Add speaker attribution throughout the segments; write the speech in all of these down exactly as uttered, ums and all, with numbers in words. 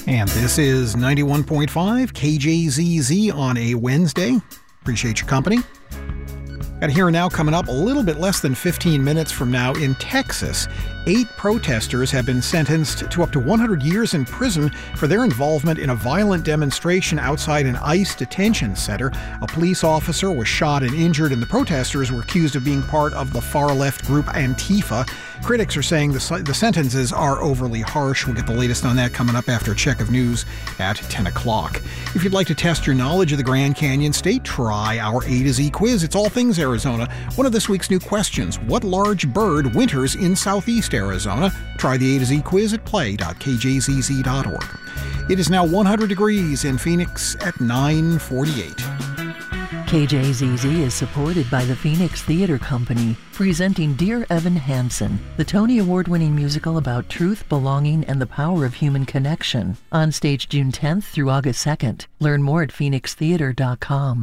Speaker 1: And this is ninety-one point five K J Z Z on a Wednesday. Appreciate your company. Got a Here and Now coming up a little bit less than fifteen minutes from now. In Texas, eight protesters have been sentenced to up to one hundred years in prison for their involvement in a violent demonstration outside an ICE detention center. A police officer was shot and injured, and the protesters were accused of being part of the far-left group Antifa. Critics are saying the, the sentences are overly harsh. We'll get the latest on that coming up after a check of news at ten o'clock. If you'd like to test your knowledge of the Grand Canyon State, try our A to Z quiz. It's all things Arizona. One of this week's new questions: what large bird winters in southeast Arizona? Try the A to Z quiz at play dot k j z z dot org. It is now one hundred degrees in Phoenix at nine forty-eight.
Speaker 2: K J Z Z is supported by the Phoenix Theater Company, presenting Dear Evan Hansen, the Tony Award-winning musical about truth, belonging, and the power of human connection. On stage June tenth through August second. Learn more at phoenix theater dot com.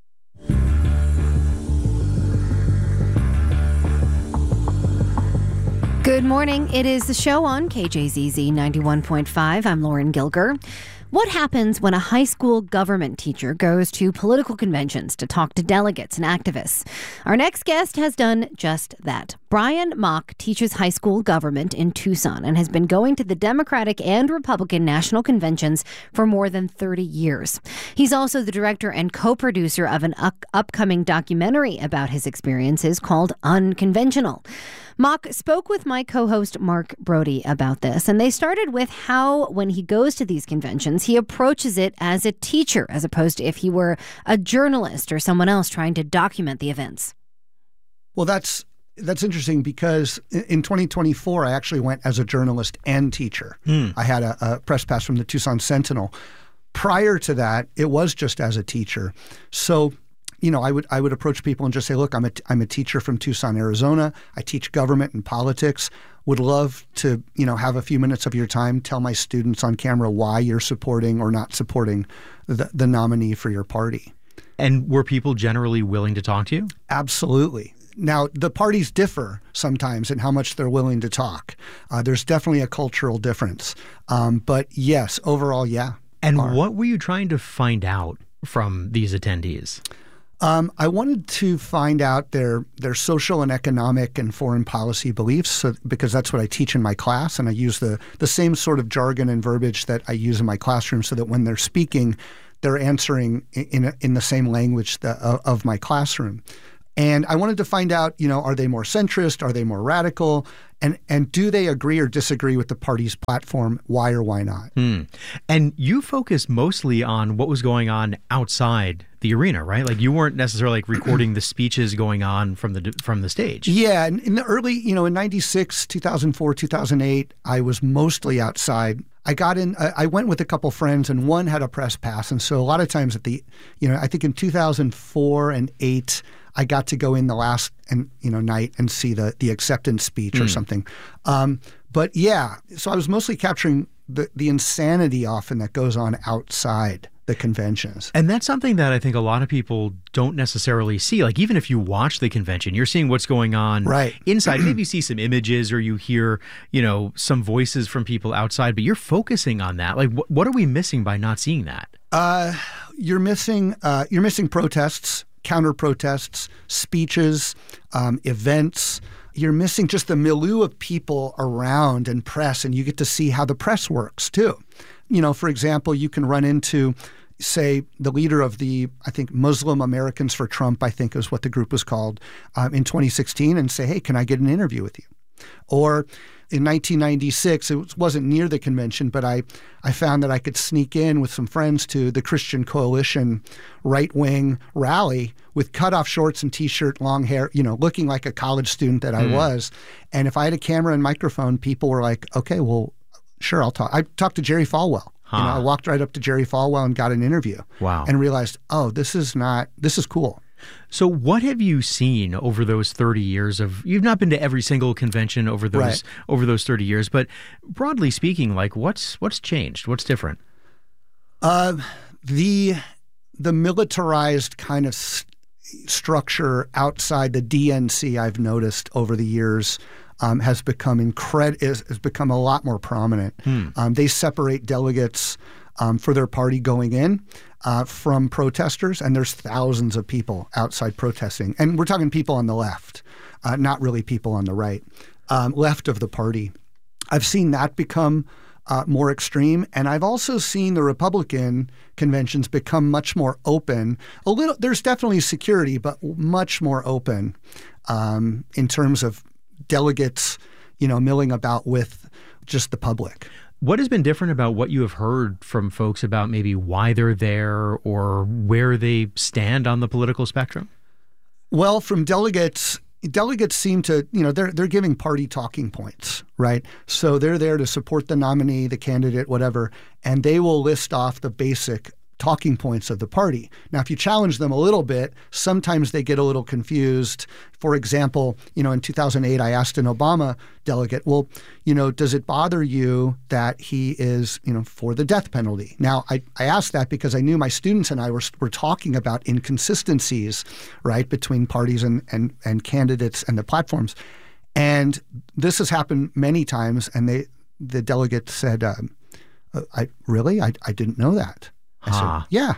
Speaker 3: Good morning. It is the show on K J Z Z ninety-one point five. I'm Lauren Gilger. What happens when a high school government teacher goes to political conventions to talk to delegates and activists? Our next guest has done just that. Brian Mock teaches high school government in Tucson and has been going to the Democratic and Republican national conventions for more than thirty years. He's also the director and co-producer of an up- upcoming documentary about his experiences called Unconventional. Mock spoke with my co-host Mark Brody about this, and they started with how, when he goes to these conventions, he approaches it as a teacher as opposed to if he were a journalist or someone else trying to document the events.
Speaker 4: Well, that's that's interesting because in twenty twenty-four, I actually went as a journalist and teacher. Mm. I had a, a press pass from the Tucson Sentinel. Prior to that, it was just as a teacher. So, you know, I would I would approach people and just say, look, I'm a, I'm a teacher from Tucson, Arizona. I teach government and politics. Would love to, you know, have a few minutes of your time, tell my students on camera why you're supporting or not supporting the, the nominee for your party.
Speaker 5: And were people generally willing to talk to you?
Speaker 4: Absolutely. Now, the parties differ sometimes in how much they're willing to talk. Uh, there's definitely a cultural difference. Um, but yes, overall, yeah.
Speaker 5: And
Speaker 4: are.
Speaker 5: What were you trying to find out from these attendees?
Speaker 4: Um, I wanted to find out their their social and economic and foreign policy beliefs, so, because that's what I teach in my class, and I use the the same sort of jargon and verbiage that I use in my classroom, so that when they're speaking, they're answering in in, in the same language that, uh, of my classroom. And I wanted to find out, you know, are they more centrist? Are they more radical? And and do they agree or disagree with the party's platform? Why or why not?
Speaker 5: Mm. And you focused mostly on what was going on outside the arena, right? Like you weren't necessarily like recording the speeches going on from the from the stage.
Speaker 4: Yeah, in, in the early, you know, in ninety-six, two thousand four, two thousand eight, I was mostly outside. I got in, I went with a couple friends, and one had a press pass. And so a lot of times at the, you know, I think in two thousand four and eight, I got to go in the last and you know night and see the the acceptance speech mm. or something. Um, but yeah, so I was mostly capturing the the insanity often that goes on outside the conventions.
Speaker 5: And that's something that I think a lot of people don't necessarily see. Like even if you watch the convention, you're seeing what's going on
Speaker 4: right.
Speaker 5: inside. Maybe you see some images or you hear, you know, some voices from people outside, but you're focusing on that. Like wh- what are we missing by not seeing that?
Speaker 4: Uh, you're missing uh, you're missing protests, counter protests, speeches, um, events. You're missing just the milieu of people around and press, and you get to see how the press works too. You know, for example, you can run into, say, the leader of the, I think, Muslim Americans for Trump, I think is what the group was called, um, in twenty sixteen, and say, hey, can I get an interview with you? Or in nineteen ninety-six, it wasn't near the convention, but I, I found that I could sneak in with some friends to the Christian Coalition right-wing rally with cutoff shorts and T-shirt, long hair, you know, looking like a college student that I mm. was. And if I had a camera and microphone, people were like, okay, well, sure, I'll talk. I talked to Jerry Falwell. Huh. You know, I walked right up to Jerry Falwell and got an interview.
Speaker 5: Wow.
Speaker 4: And realized, oh, this is not, this is cool.
Speaker 5: So what have you seen over those thirty years of, you've not been to every single convention over those
Speaker 4: right.
Speaker 5: over those thirty years, but broadly speaking, like what's what's changed? What's different?
Speaker 4: Uh, the the militarized kind of st- structure outside the D N C I've noticed over the years um, has become incred- is, has become a lot more prominent. Hmm. Um, they separate delegates um, for their party going in uh, from protesters, and there's thousands of people outside protesting. And we're talking people on the left, uh, not really people on the right, um, left of the party. I've seen that become Uh, more extreme. And I've also seen the Republican conventions become much more open. A little, there's definitely security, but much more open um, in terms of delegates, you know, milling about with just the public.
Speaker 5: What has been different about what you have heard from folks about maybe why they're there or where they stand on the political spectrum?
Speaker 4: Well, from delegates, Delegates seem to, you know, they're they're giving party talking points, right? So they're there to support the nominee, the candidate, whatever, and they will list off the basic talking points of the party. Now, if you challenge them a little bit, sometimes they get a little confused. For example, you know, in two thousand eight, I asked an Obama delegate, well, you know, does it bother you that he is, you know, for the death penalty? Now, I, I asked that because I knew my students and I were were talking about inconsistencies, right, between parties and, and, and candidates and the platforms. And this has happened many times, and they the delegate said, um, I really? I, I didn't know that. I
Speaker 5: huh.
Speaker 4: said, yeah.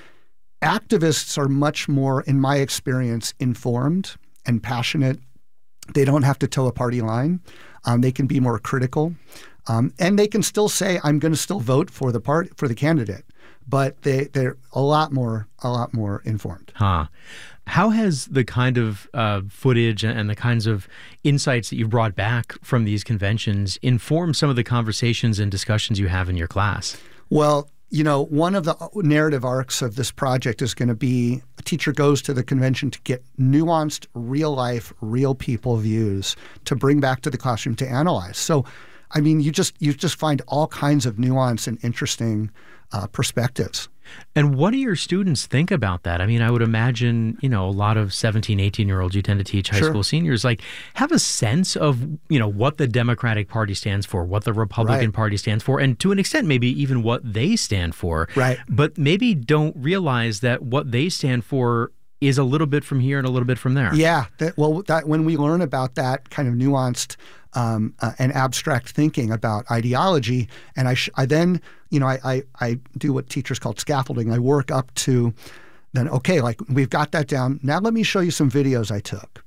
Speaker 4: Activists are much more, in my experience, informed and passionate. They don't have to toe a party line. Um, they can be more critical. Um, and they can still say, I'm going to still vote for the part for the candidate. But they, they're a lot more a lot more informed.
Speaker 5: Huh. How has the kind of uh, footage and the kinds of insights that you've brought back from these conventions informed some of the conversations and discussions you have in your class?
Speaker 4: Well, you know, one of the narrative arcs of this project is going to be a teacher goes to the convention to get nuanced, real-life, real people views to bring back to the classroom to analyze. So, I mean, you just you just find all kinds of nuance and interesting uh, perspectives.
Speaker 5: And what do your students think about that? I mean, I would imagine, you know, a lot of seventeen, eighteen-year-olds you tend to teach high
Speaker 4: Sure.
Speaker 5: school seniors, like, have a sense of, you know, what the Democratic Party stands for, what the Republican
Speaker 4: Right.
Speaker 5: Party stands for, and to an extent, maybe even what they stand for.
Speaker 4: Right.
Speaker 5: But maybe don't realize that what they stand for is a little bit from here and a little bit from there.
Speaker 4: Yeah. That, well, that when we learn about that kind of nuanced um, uh, and abstract thinking about ideology, and I, sh- I then, you know, I, I, I do what teachers call scaffolding. I work up to then, okay, like we've got that down. Now let me show you some videos I took.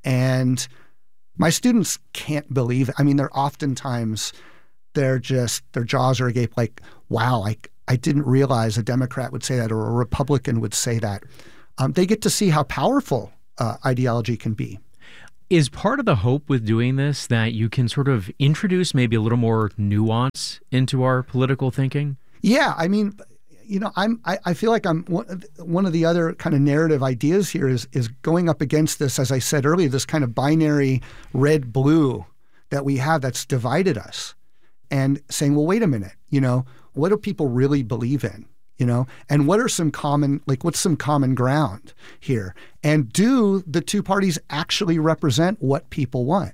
Speaker 4: And my students can't believe it. I mean, they're oftentimes, they're just, their jaws are agape like, wow, I, I didn't realize a Democrat would say that or a Republican would say that. Um, they get to see how powerful uh, ideology can be.
Speaker 5: Is part of the hope with doing this that you can sort of introduce maybe a little more nuance into our political thinking?
Speaker 4: Yeah, I mean, you know, I'm I, I feel like I'm one, one of the other kind of narrative ideas here is is going up against this, as I said earlier, this kind of binary red blue that we have that's divided us, and saying, well, wait a minute, you know, what do people really believe in? You know, and what are some common, like, what's some common ground here? And do the two parties actually represent what people want?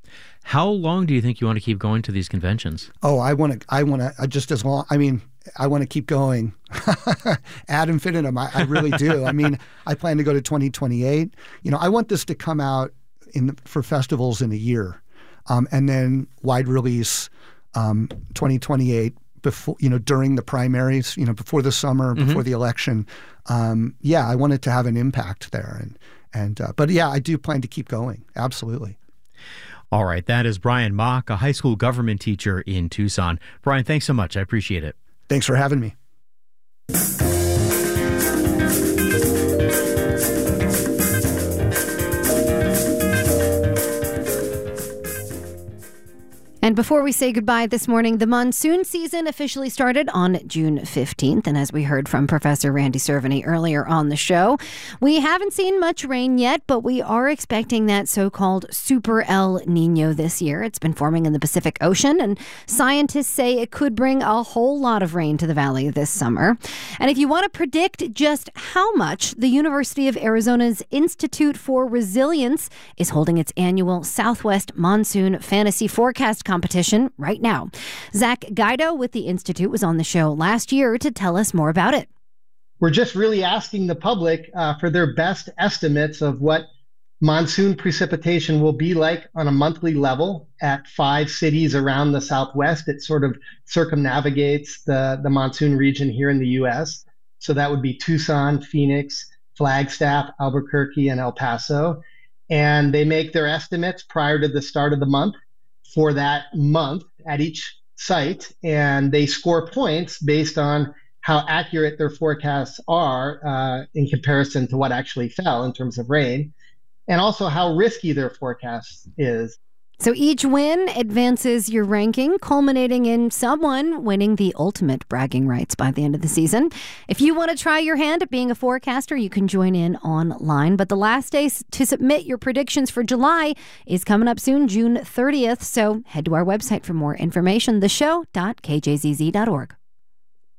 Speaker 5: How long do you think you want to keep going to these conventions?
Speaker 4: Oh, I want to, I want to, just as long, I mean, I want to keep going ad infinitum. I, I really do. I mean, I plan to go to twenty twenty-eight. You know, I want this to come out in for festivals in a year, um, and then wide release um, twenty twenty-eight. Before, you know, during the primaries, you know, before the summer, before mm-hmm. the election. Um, yeah, I wanted to have an impact there. And, and uh, but yeah, I do plan to keep going. Absolutely.
Speaker 5: All right. That is Brian Mock, a high school government teacher in Tucson. Brian, thanks so much. I appreciate it.
Speaker 4: Thanks for having me.
Speaker 3: And before we say goodbye this morning, the monsoon season officially started on June fifteenth. And as we heard from Professor Randy Cerveny earlier on the show, we haven't seen much rain yet, but we are expecting that so-called Super El Nino this year. It's been forming in the Pacific Ocean, and scientists say it could bring a whole lot of rain to the valley this summer. And if you want to predict just how much, the University of Arizona's Institute for Resilience is holding its annual Southwest Monsoon Fantasy Forecast competition right now. Zach Guido with the Institute was on the show last year to tell us more about it.
Speaker 6: We're just really asking the public uh, for their best estimates of what monsoon precipitation will be like on a monthly level at five cities around the Southwest. It sort of circumnavigates the, the monsoon region here in the U S. So that would be Tucson, Phoenix, Flagstaff, Albuquerque, and El Paso. And they make their estimates prior to the start of the month for that month at each site. And they score points based on how accurate their forecasts are uh, in comparison to what actually fell in terms of rain, and also how risky their forecast is.
Speaker 3: So each win advances your ranking, culminating in someone winning the ultimate bragging rights by the end of the season. If you want to try your hand at being a forecaster, you can join in online. But the last day to submit your predictions for July is coming up soon, June thirtieth. So head to our website for more information, the show dot k j z z dot org.